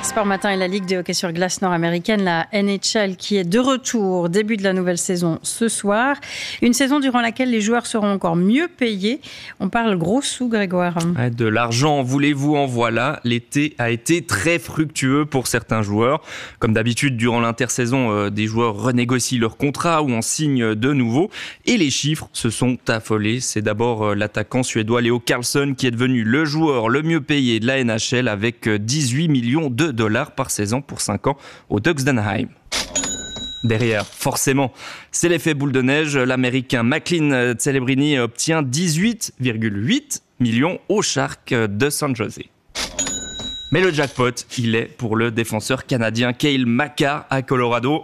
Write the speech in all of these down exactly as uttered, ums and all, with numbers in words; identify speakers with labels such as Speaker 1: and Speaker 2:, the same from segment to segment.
Speaker 1: Sport Matin et la Ligue de hockey sur glace nord-américaine, la N H L, qui est de retour, début de la nouvelle saison ce soir. Une saison durant laquelle les joueurs seront encore mieux payés. On parle gros sous, Grégoire.
Speaker 2: Ouais, de l'argent, voulez-vous, en voilà. L'été a été très fructueux pour certains joueurs. Comme d'habitude, durant l'intersaison, euh, des joueurs renégocient leur contrat ou en signent de nouveaux. Et les chiffres se sont affolés. C'est d'abord euh, l'attaquant suédois Leo Carlsson qui est devenu le joueur le mieux payé de la N H L avec dix-huit millions de dollars par saison pour cinq ans aux Ducks d'Anaheim. Derrière, forcément, c'est l'effet boule de neige. L'Américain McLean Celebrini obtient dix-huit virgule huit millions aux Sharks de San Jose. Mais le jackpot, il est pour le défenseur canadien Cale Makar à Colorado.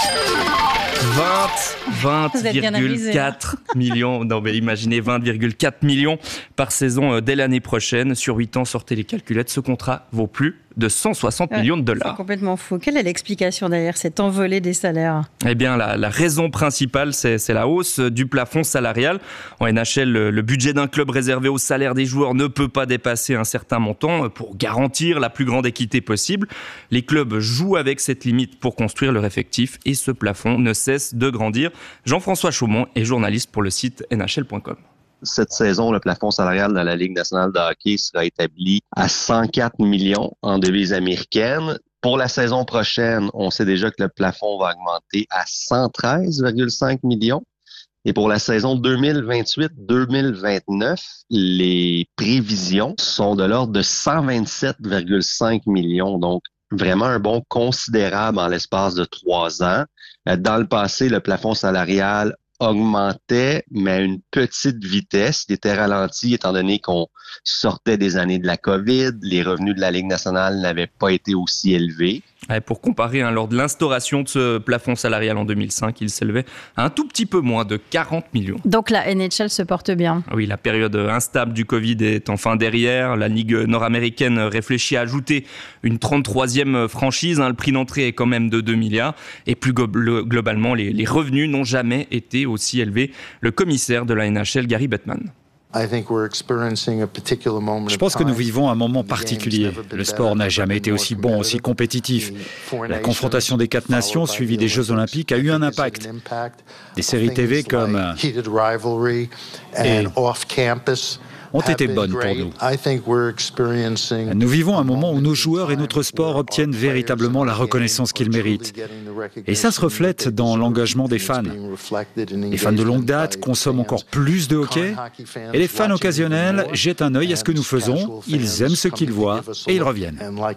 Speaker 2: vingt virgule quatre millions, non mais imaginez vingt virgule quatre millions par saison dès l'année prochaine. Sur huit ans, sortez les calculettes, ce contrat vaut plus de cent soixante ouais, millions de dollars.
Speaker 1: C'est complètement fou. Quelle est l'explication derrière cette envolée des salaires ?
Speaker 2: Eh bien, la, la raison principale, c'est, c'est la hausse du plafond salarial. En N H L, le, le budget d'un club réservé au salaire des joueurs ne peut pas dépasser un certain montant pour garantir la plus grande équité possible. Les clubs jouent avec cette limite pour construire leur effectif et ce plafond ne cesse de grandir. Jean-François Chaumont est journaliste pour le site N H L point com.
Speaker 3: Cette saison, le plafond salarial dans la Ligue nationale de hockey sera établi à cent quatre millions en devises américaines. Pour la saison prochaine, on sait déjà que le plafond va augmenter à cent treize virgule cinq millions. Et pour la saison deux mille vingt-huit deux mille vingt-neuf, les prévisions sont de l'ordre de cent vingt-sept virgule cinq millions. Donc, vraiment un bond considérable en l'espace de trois ans. Dans le passé, le plafond salarial augmentait, mais à une petite vitesse. Il était ralenti étant donné qu'on sortait des années de la COVID. Les revenus de la Ligue nationale n'avaient pas été aussi élevés.
Speaker 2: Ouais, pour comparer, hein, lors de l'instauration de ce plafond salarial en deux mille cinq, il s'élevait à un tout petit peu moins de quarante millions.
Speaker 1: Donc la N H L se porte bien.
Speaker 2: Oui, la période instable du Covid est enfin derrière. La Ligue nord-américaine réfléchit à ajouter une trente-troisième franchise. Hein, le prix d'entrée est quand même de deux milliards. Et plus globalement, les, les revenus n'ont jamais été aussi élevés. Le commissaire de la N H L, Gary Bettman.
Speaker 4: Je pense que nous vivons un moment particulier. Le sport n'a jamais été aussi bon, aussi compétitif. La confrontation des quatre nations suivie des Jeux Olympiques a eu un impact. Des séries T V comme et ont été bonnes pour nous. Nous vivons un moment où nos joueurs et notre sport obtiennent véritablement la reconnaissance qu'ils méritent. Et ça se reflète dans l'engagement des fans. Les fans de longue date consomment encore plus de hockey et les fans occasionnels jettent un œil à ce que nous faisons, ils aiment ce qu'ils voient et ils reviennent.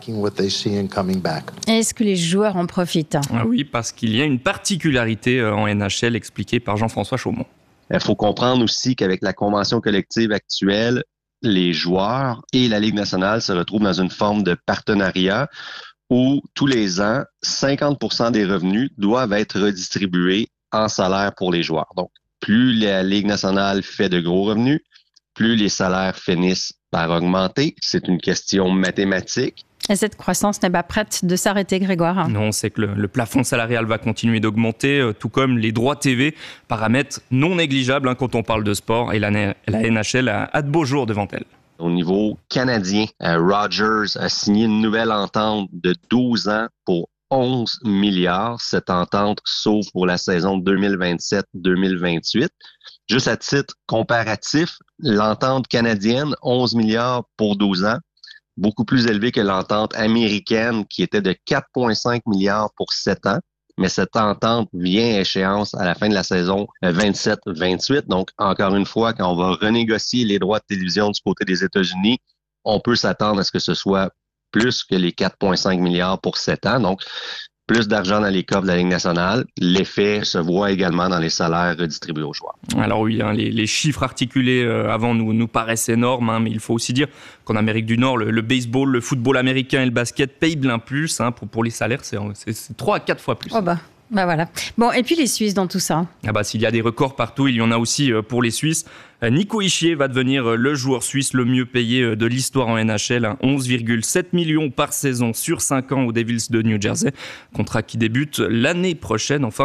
Speaker 1: Est-ce que les joueurs en profitent ?
Speaker 2: Ah oui, parce qu'il y a une particularité en N H L expliquée par Jean-François Chaumont.
Speaker 3: Il faut comprendre aussi qu'avec la convention collective actuelle, les joueurs et la Ligue nationale se retrouvent dans une forme de partenariat où tous les ans, cinquante pour cent des revenus doivent être redistribués en salaire pour les joueurs. Donc, plus la Ligue nationale fait de gros revenus, plus les salaires finissent par augmenter. C'est une question mathématique.
Speaker 1: Et cette croissance n'est pas prête de s'arrêter, Grégoire.
Speaker 2: Non, c'est que le, le plafond salarial va continuer d'augmenter, euh, tout comme les droits T V, paramètre non négligeable hein, quand on parle de sport. Et la, la N H L a, a de beaux jours devant elle.
Speaker 3: Au niveau canadien, euh, Rogers a signé une nouvelle entente de douze ans pour onze milliards. Cette entente s'ouvre pour la saison deux mille vingt-sept deux mille vingt-huit. Juste à titre comparatif, l'entente canadienne, onze milliards pour douze ans, beaucoup plus élevé que l'entente américaine qui était de quatre virgule cinq milliards pour sept ans. Mais cette entente vient à échéance à la fin de la saison vingt-sept vingt-huit. Donc, encore une fois, quand on va renégocier les droits de télévision du côté des États-Unis, on peut s'attendre à ce que ce soit plus que les quatre virgule cinq milliards pour sept ans. Donc, plus d'argent dans les coffres de la Ligue nationale. L'effet se voit également dans les salaires redistribués aux joueurs.
Speaker 2: Alors oui, hein, les, les chiffres articulés euh, avant nous, nous paraissent énormes, hein, mais il faut aussi dire qu'en Amérique du Nord, le, le baseball, le football américain et le basket payent bien plus. Hein, pour, pour les salaires, c'est, c'est, c'est trois à quatre fois plus.
Speaker 1: Oh bah. Bah voilà. Bon, et puis les Suisses dans tout ça.
Speaker 2: Ah bah, s'il y a des records partout, il y en a aussi pour les Suisses. Nico Hischier va devenir le joueur suisse le mieux payé de l'histoire en N H L. onze virgule sept millions par saison sur cinq ans aux Devils de New Jersey. Contrat qui débute l'année prochaine. Enfin,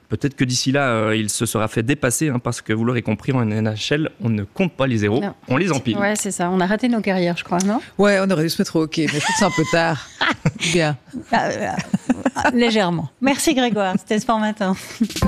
Speaker 2: Peut-être que d'ici là, euh, il se sera fait dépasser, hein, parce que vous l'aurez compris, en N H L, on ne compte pas les zéros, non. on les empile.
Speaker 1: Ouais, c'est ça. On a raté nos carrières, je crois, non ?
Speaker 5: Ouais, on aurait dû se mettre au hockey, mais je trouve que c'est un peu tard. Bien.
Speaker 1: Légèrement. Merci Grégoire, c'était Sport Matin.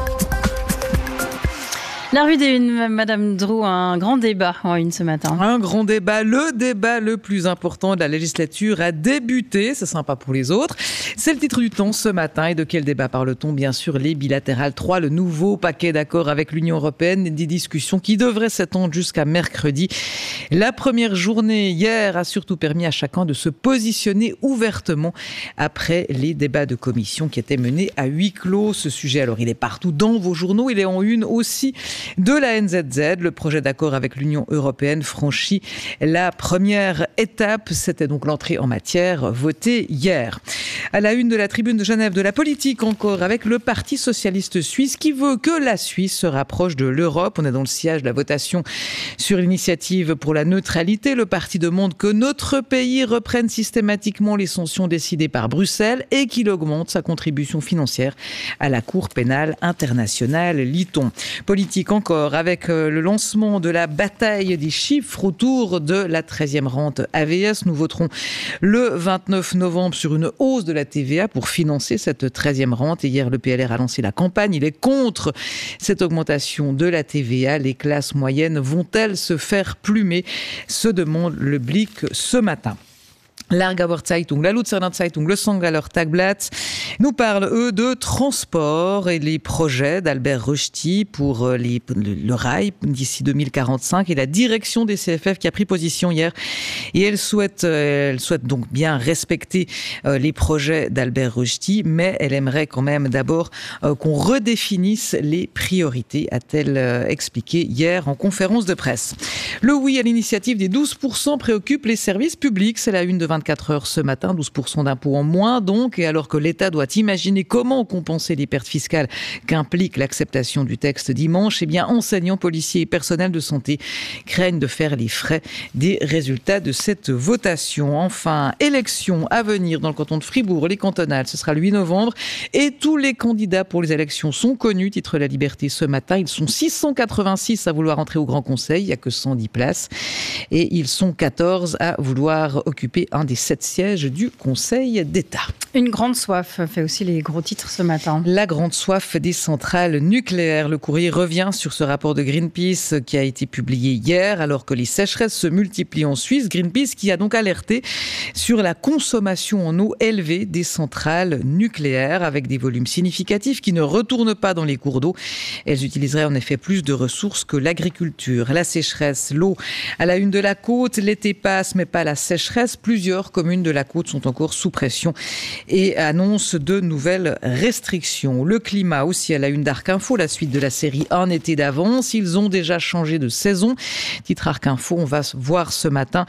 Speaker 1: La revue des Unes, Madame Drouot, un grand débat en une ce matin.
Speaker 5: Un grand débat, le débat le plus important de la législature a débuté, c'est sympa pour les autres. C'est le titre du Temps ce matin. Et de quel débat parle-t-on ? Bien sûr, les bilatérales trois, le nouveau paquet d'accords avec l'Union européenne, des discussions qui devraient s'étendre jusqu'à mercredi. La première journée hier a surtout permis à chacun de se positionner ouvertement après les débats de commission qui étaient menés à huis clos. Ce sujet, alors, il est partout dans vos journaux, il est en une aussi de la N Z Z. Le projet d'accord avec l'Union européenne franchit la première étape. C'était donc l'entrée en matière votée hier. À la une de la Tribune de Genève, de la politique encore, avec le Parti socialiste suisse qui veut que la Suisse se rapproche de l'Europe. On est dans le sillage de la votation sur l'initiative pour la neutralité. Le parti demande que notre pays reprenne systématiquement les sanctions décidées par Bruxelles et qu'il augmente sa contribution financière à la Cour pénale internationale, lit-on. Politique encore, avec le lancement de la bataille des chiffres autour de la treizième rente A V S. Nous voterons le vingt-neuf novembre sur une hausse de la T V A pour financer cette treizième rente. Et hier, le P L R a lancé la campagne. Il est contre cette augmentation de la T V A. Les classes moyennes vont-elles se faire plumer ? Se demande le Blick ce matin. L'Aargauer Zeitung, la Luzerner Zeitung, le Sangaller Tagblatt nous parlent, eux, de transport et les projets d'Albert Rochety pour les, le, le rail d'ici deux mille quarante-cinq et la direction des C F F qui a pris position hier. Et elle souhaite, elle souhaite donc bien respecter les projets d'Albert Rochety, mais elle aimerait quand même d'abord qu'on redéfinisse les priorités, a-t-elle expliqué hier en conférence de presse. Le oui à l'initiative des douze pour cent préoccupe les services publics. C'est la une de vingt-quatre heures ce matin, douze pour cent d'impôts en moins donc, et alors que l'État doit imaginer comment compenser les pertes fiscales qu'implique l'acceptation du texte dimanche, eh bien enseignants, policiers et personnels de santé craignent de faire les frais des résultats de cette votation. Enfin, élections à venir dans le canton de Fribourg, les cantonales, ce sera le huit novembre, et tous les candidats pour les élections sont connus, titre La Liberté ce matin. Ils sont six cent quatre-vingt-six à vouloir entrer au Grand Conseil, il n'y a que cent dix places, et ils sont quatorze à vouloir occuper un des sept sièges du Conseil d'État.
Speaker 1: Une grande soif fait aussi les gros titres ce matin.
Speaker 5: La grande soif des centrales nucléaires. Le Courrier revient sur ce rapport de Greenpeace qui a été publié hier alors que les sécheresses se multiplient en Suisse. Greenpeace qui a donc alerté sur la consommation en eau élevée des centrales nucléaires avec des volumes significatifs qui ne retournent pas dans les cours d'eau. Elles utiliseraient en effet plus de ressources que l'agriculture. La sécheresse, l'eau à la une de la côte. L'été passe mais pas la sécheresse. Plusieurs communes de la côte sont encore sous pression et annoncent de nouvelles restrictions. Le climat aussi à la une d'Arc Info, la suite de la série Un été d'avance. Ils ont déjà changé de saison. Titre Arc Info, on va voir ce matin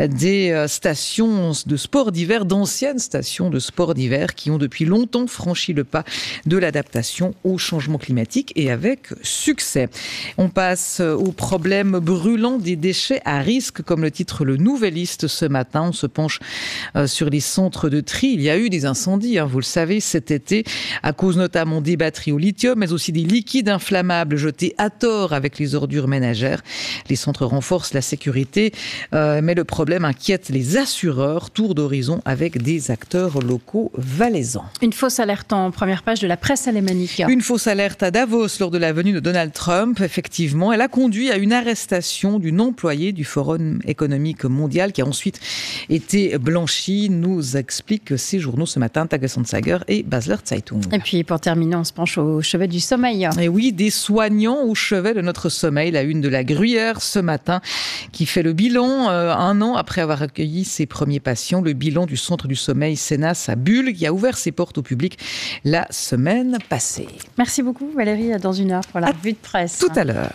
Speaker 5: des stations de sport d'hiver, d'anciennes stations de sport d'hiver qui ont depuis longtemps franchi le pas de l'adaptation au changement climatique et avec succès. On passe au problème brûlant des déchets à risque, comme le titre Le Nouvelliste ce matin. On se penche sur les centres de tri. Il y a eu des incendies, hein, vous le savez, cet été, à cause notamment des batteries au lithium, mais aussi des liquides inflammables jetés à tort avec les ordures ménagères. Les centres renforcent la sécurité, euh, mais le problème inquiète les assureurs. Tour d'horizon avec des acteurs locaux valaisans.
Speaker 1: Une fausse alerte en première page de la presse alémanique.
Speaker 5: Une fausse alerte à Davos lors de la venue de Donald Trump. Effectivement, elle a conduit à une arrestation d'une employée du Forum économique mondial qui a ensuite été blanchi, nous expliquent ces journaux ce matin, Tagesanzeiger et Basler Zeitung.
Speaker 1: Et puis pour terminer, on se penche au chevet du sommeil.
Speaker 5: Et oui, des soignants au chevet de notre sommeil, la une de la Gruyère ce matin, qui fait le bilan, euh, un an après avoir accueilli ses premiers patients, le bilan du centre du sommeil Sénas à Bulle, qui a ouvert ses portes au public la semaine passée.
Speaker 1: Merci beaucoup Valérie, dans une heure pour la revue de presse.
Speaker 5: Tout à l'heure.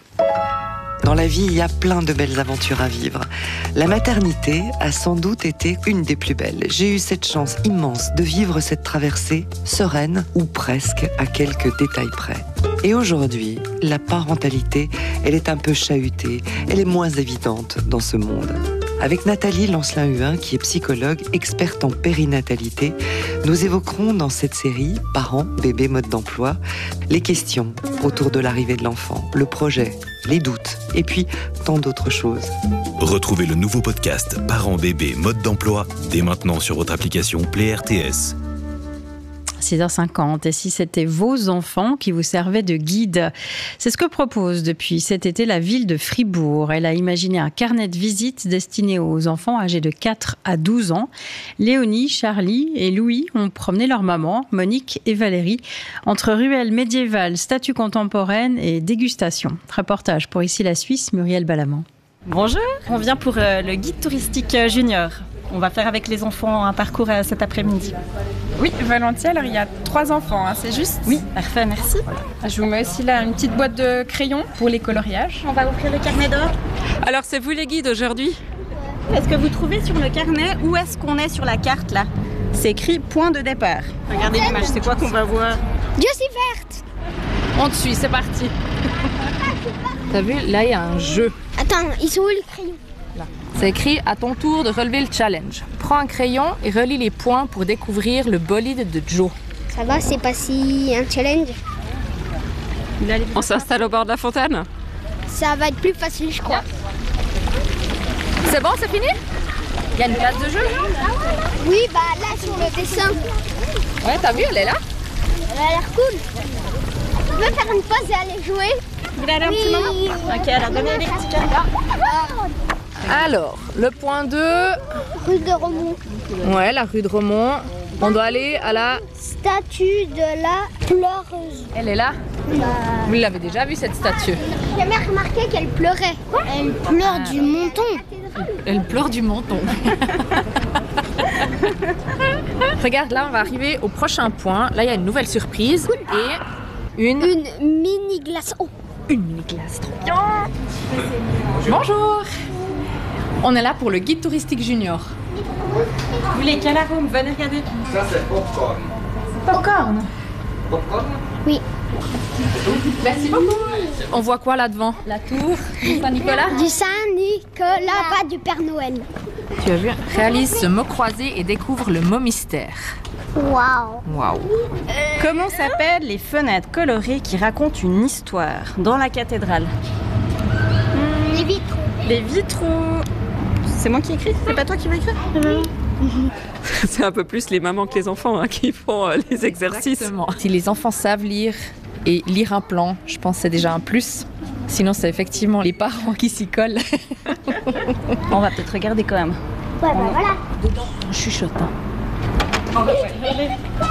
Speaker 6: Dans la vie, il y a plein de belles aventures à vivre. La maternité a sans doute été une des plus belles. J'ai eu cette chance immense de vivre cette traversée sereine, ou presque, à quelques détails près. Et aujourd'hui, la parentalité, elle est un peu chahutée, elle est moins évidente dans ce monde. Avec Nathalie Lancelin-Huin, qui est psychologue, experte en périnatalité, nous évoquerons dans cette série Parents, bébés, mode d'emploi, les questions autour de l'arrivée de l'enfant, le projet, les doutes, et puis tant d'autres choses.
Speaker 7: Retrouvez le nouveau podcast Parents, bébés, mode d'emploi dès maintenant sur votre application Play R T S.
Speaker 1: six heures cinquante. Et si c'était vos enfants qui vous servaient de guide? C'est ce que propose depuis cet été la ville de Fribourg. Elle a imaginé un carnet de visite destiné aux enfants âgés de quatre à douze ans. Léonie, Charlie et Louis ont promené leur maman, Monique et Valérie, entre ruelles médiévales, statues contemporaines et dégustations. Reportage pour Ici la Suisse, Muriel Balamant.
Speaker 8: Bonjour, on vient pour euh, le guide touristique junior. On va faire avec les enfants un parcours euh, cet après-midi.
Speaker 9: Oui, volontiers. Alors, il y a trois enfants, hein, c'est juste?
Speaker 8: Oui, parfait, merci.
Speaker 9: Je vous mets aussi là une petite boîte de crayons pour les coloriages.
Speaker 8: On va ouvrir le carnet d'or.
Speaker 10: Alors, c'est vous les guides aujourd'hui?
Speaker 8: Est-ce que vous trouvez sur le carnet où est-ce qu'on est sur la carte là? C'est écrit point de départ. Regardez l'image, c'est quoi qu'on va voir?
Speaker 11: Je suis verte.
Speaker 9: On te suit, c'est parti. T'as vu, là il y a un jeu.
Speaker 11: Attends, ils sont où les crayons?
Speaker 9: Là. C'est écrit à ton tour de relever le challenge. Prends un crayon et relie les points pour découvrir le bolide de Joe.
Speaker 11: Ça va, c'est pas si un challenge.
Speaker 10: On s'installe au bord de la fontaine?
Speaker 11: Ça va être plus facile, je crois.
Speaker 9: C'est bon, c'est fini? Il y a une place de jeu?
Speaker 11: Oui, bah là sur le dessin.
Speaker 9: Ouais, t'as vu, elle est là?
Speaker 11: Elle a l'air cool. On peut faire une pause et aller jouer?
Speaker 8: Vous voulez aller un petit moment? Ok, alors donnez les petits cartes.
Speaker 9: Alors, le point deux...
Speaker 11: Rue de Romont.
Speaker 9: Ouais, la rue de Romont. On doit aller à la...
Speaker 11: Statue de la pleureuse.
Speaker 9: Elle est là?
Speaker 11: Bah...
Speaker 9: Vous l'avez déjà vue, cette statue?
Speaker 11: J'ai jamais remarqué qu'elle pleurait. Elle pleure ah, du menton.
Speaker 9: Elle pleure du menton. Regarde, là, on va arriver au prochain point. Là, il y a une nouvelle surprise. Cool. Et une...
Speaker 11: Une mini glace. Oh.
Speaker 9: Une mini glace, trop bien. Bonjour. On est là pour le guide touristique junior.
Speaker 8: Vous voulez quel arôme? Venez regarder.
Speaker 12: Ça, c'est popcorn.
Speaker 8: Popcorn?
Speaker 12: Popcorn?
Speaker 11: Oui.
Speaker 9: Merci beaucoup. On voit quoi là devant? La tour du Saint-Nicolas?
Speaker 11: Du Saint-Nicolas, pas du Père Noël.
Speaker 9: Tu as vu? Réalise ce mot croisé et découvre le mot mystère.
Speaker 11: Waouh.
Speaker 9: Waouh.
Speaker 8: Comment s'appellent les fenêtres colorées qui racontent une histoire dans la cathédrale?
Speaker 11: mmh, Les vitraux.
Speaker 8: Les vitraux. C'est moi qui écris? C'est pas toi qui vas écrire?
Speaker 10: mmh. C'est un peu plus les mamans que les enfants hein, qui font euh, les exercices.
Speaker 9: Exactement. Si les enfants savent lire et lire un plan, je pense que c'est déjà un plus. Sinon, c'est effectivement les parents qui s'y collent.
Speaker 8: On va peut-être regarder quand même.
Speaker 11: Ouais, bah voilà.
Speaker 9: Dedans, on chuchote. Hein.
Speaker 8: Oh, bah, ouais.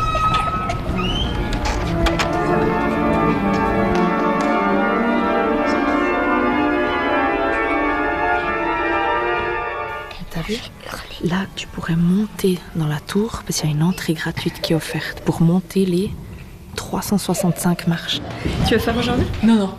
Speaker 9: T'as vu? Là, tu pourrais monter dans la tour parce qu'il y a une entrée gratuite qui est offerte pour monter les trois cent soixante-cinq marches.
Speaker 8: Tu veux faire aujourd'hui?
Speaker 9: Non, non.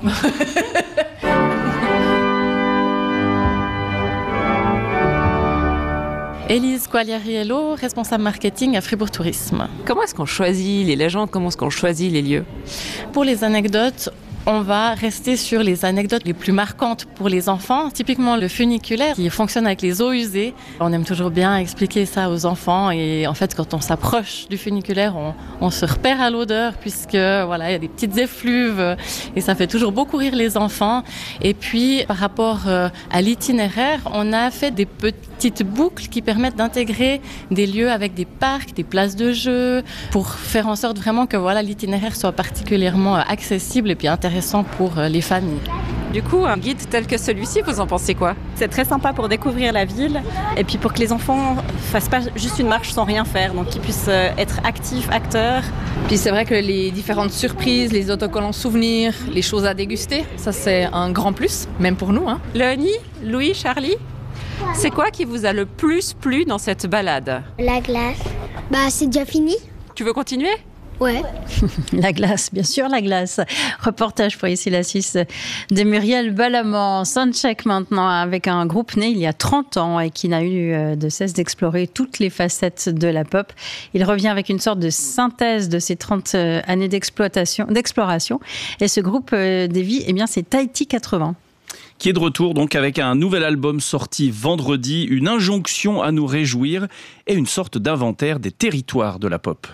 Speaker 13: Élise Quagliariello, responsable marketing à Fribourg Tourisme.
Speaker 10: Comment est-ce qu'on choisit les légendes? Comment est-ce qu'on choisit les lieux?
Speaker 13: Pour les anecdotes, on va rester sur les anecdotes les plus marquantes pour les enfants. Typiquement le funiculaire qui fonctionne avec les eaux usées. On aime toujours bien expliquer ça aux enfants et en fait quand on s'approche du funiculaire, on, on se repère à l'odeur puisque voilà, il y a des petites effluves et ça fait toujours beaucoup rire les enfants. Et puis par rapport à l'itinéraire, on a fait des petites boucles qui permettent d'intégrer des lieux avec des parcs, des places de jeux pour faire en sorte vraiment que voilà, l'itinéraire soit particulièrement accessible et puis intéressant pour les familles.
Speaker 10: Du coup, un guide tel que celui-ci, vous en pensez quoi?
Speaker 8: C'est très sympa pour découvrir la ville et puis pour que les enfants fassent pas juste une marche sans rien faire, donc qu'ils puissent être actifs, acteurs.
Speaker 9: Puis c'est vrai que les différentes surprises, les autocollants souvenirs, les choses à déguster, ça c'est un grand plus, même pour nous. Hein.
Speaker 10: Léonie, Louis, Charlie, c'est quoi qui vous a le plus plu dans cette balade?
Speaker 11: La glace. Bah c'est déjà fini.
Speaker 10: Tu veux continuer?
Speaker 11: Ouais.
Speaker 1: La glace, bien sûr, la glace. Reportage pour Ici la Suisse de Muriel Balamant. Soundcheck maintenant avec un groupe né il y a trente ans et qui n'a eu de cesse d'explorer toutes les facettes de la pop. Il revient avec une sorte de synthèse de ces trente années d'exploitation, d'exploration. Et ce groupe dévie, eh bien, c'est Tahiti quatre-vingts.
Speaker 14: qui est de retour donc avec un nouvel album sorti vendredi, une injonction à nous réjouir et une sorte d'inventaire des territoires de la pop.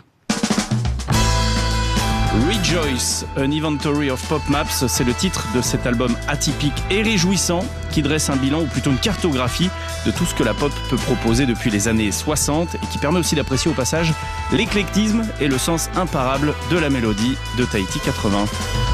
Speaker 14: Rejoice, an inventory of pop maps, c'est le titre de cet album atypique et réjouissant qui dresse un bilan ou plutôt une cartographie de tout ce que la pop peut proposer depuis les années soixante et qui permet aussi d'apprécier au passage l'éclectisme et le sens imparable de la mélodie de Tahiti quatre-vingts.